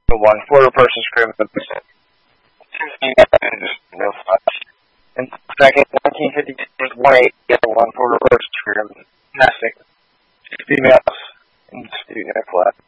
one quarter person scream at the percent. Just no flash. And second, 1952 was 1/8, one quarter person scream. Fantastic. Females in student flat.